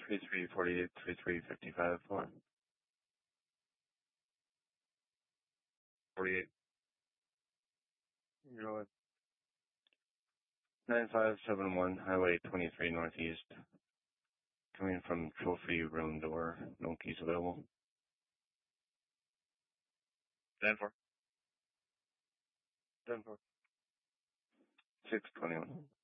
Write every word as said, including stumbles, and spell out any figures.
three three four eight, three three five five four. forty-eight. You know what? nine five seven one Highway twenty-three Northeast. Coming from Trophy Room Door. No keys available. ten four. ten four. six twenty-one.